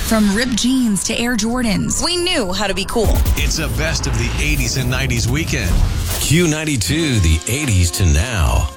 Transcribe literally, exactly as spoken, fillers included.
From ripped jeans to Air Jordans, we knew how to be cool. It's a best of the eighties and nineties weekend. Q ninety-two, the eighties to now.